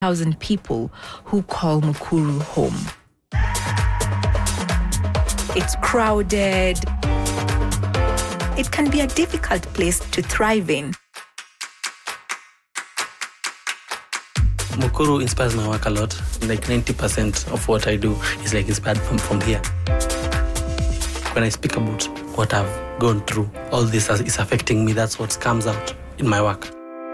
1,000 people who call Mukuru home. It's crowded. It can be a difficult place to thrive in. Mukuru inspires my work a lot. Like 90% of what I do is like inspired from here. When I speak about what I've gone through, all this is affecting me. That's what comes out in my work.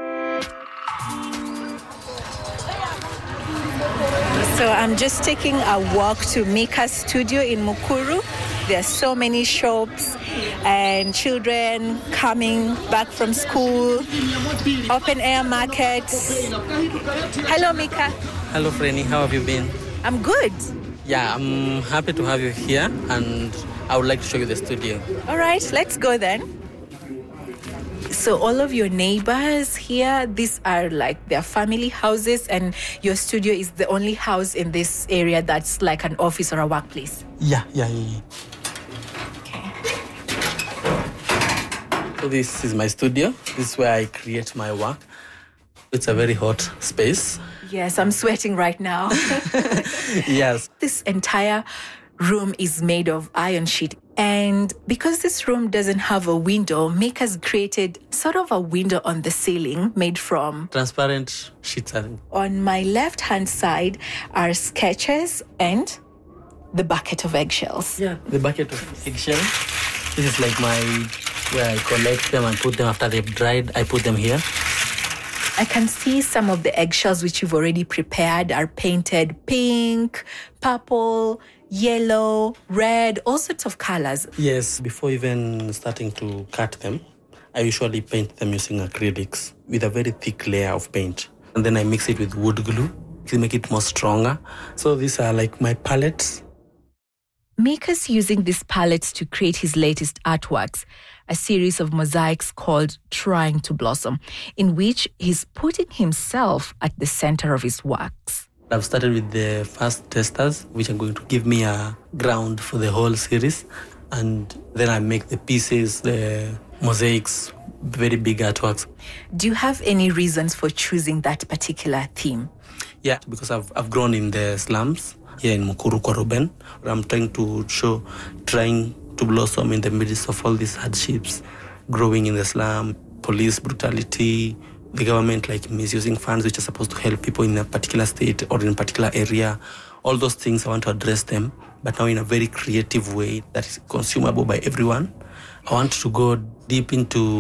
So I'm just taking a walk to Mika's studio in Mukuru. There are so many shops and children coming back from school, open air markets. Hello, Mika. Hello, Franny. How have you been? I'm good. Yeah, I'm happy to have you here, and I would like to show you the studio. All right, let's go then. So all of your neighbors here, these are like their family houses, and your studio is the only house in this area that's like an office or a workplace. Yeah. Okay. So this is my studio. This is where I create my work. It's a very hot space. Yes, I'm sweating right now. Yes. This entire room is made of iron sheet. And because this room doesn't have a window, Mika's created sort of a window on the ceiling made from transparent sheets. On my left-hand side are sketches and the bucket of eggshells. Yeah, the bucket of eggshells. This is like where I collect them and put them after they've dried. I put them here. I can see some of the eggshells which you've already prepared are painted pink, purple, yellow, red, all sorts of colors. Yes, before even starting to cut them, I usually paint them using acrylics with a very thick layer of paint. And then I mix it with wood glue to make it more stronger. So these are like my palettes. Mika's using these palettes to create his latest artworks, a series of mosaics called Trying to Blossom, in which he's putting himself at the center of his works. I've started with the first testers, which are going to give me a ground for the whole series. And then I make the pieces, the mosaics, very big artworks. Do you have any reasons for choosing that particular theme? Yeah, because I've grown in the slums here in Mukuru kwa Ruben. I'm trying to show, trying to blossom in the midst of all these hardships, growing in the slum, police brutality, the government like misusing funds which are supposed to help people in a particular state or in a particular area. All those things, I want to address them, but now in a very creative way that is consumable by everyone. I want to go deep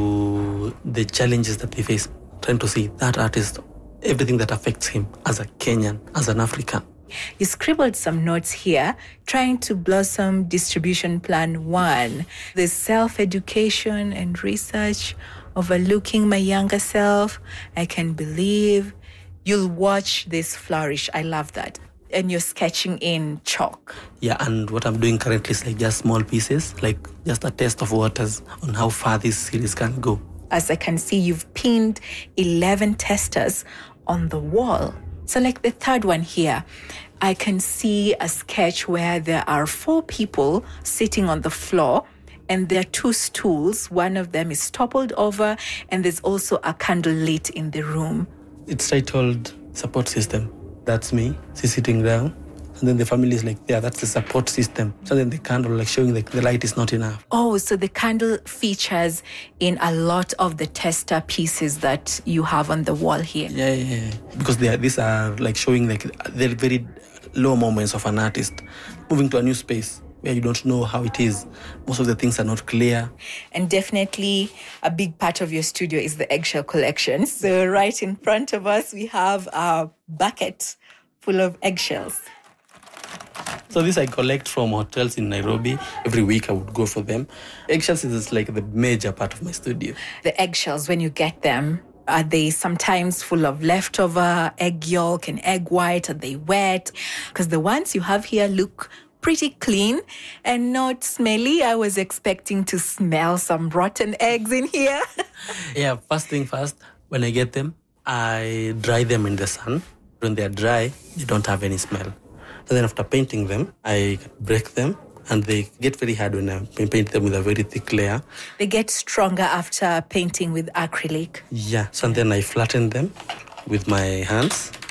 into the challenges that they face, trying to see that artist, everything that affects him as a Kenyan, as an African. You scribbled some notes here, Trying to Blossom Distribution Plan 1. There's self-education and research, overlooking my younger self. I can believe. You'll watch this flourish. I love that. And you're sketching in chalk. Yeah, and what I'm doing currently is like just small pieces, like just a taste of waters on how far this series can go. As I can see, you've pinned 11 testers on the wall. So like the third one here, I can see a sketch where there are 4 people sitting on the floor and there are 2 stools. One of them is toppled over and there's also a candle lit in the room. It's titled Support System. That's me sitting down. And then the family is like, yeah, that's the support system. So then the candle like showing like the light is not enough. Oh, so the candle features in a lot of the tester pieces that you have on the wall here. Yeah. Because these are like showing like the very low moments of an artist moving to a new space where you don't know how it is. Most of the things are not clear. And definitely a big part of your studio is the eggshell collection. So right in front of us, we have a bucket full of eggshells. So this I collect from hotels in Nairobi. Every week I would go for them. Eggshells is like the major part of my studio. The eggshells, when you get them, are they sometimes full of leftover egg yolk and egg white? Are they wet? Because the ones you have here look pretty clean and not smelly. I was expecting to smell some rotten eggs in here. Yeah, first thing first, when I get them, I dry them in the sun. When they're dry, they don't have any smell. And then after painting them, I break them and they get very hard when I paint them with a very thick layer. They get stronger after painting with acrylic. Yeah, so and then I flatten them with my hands.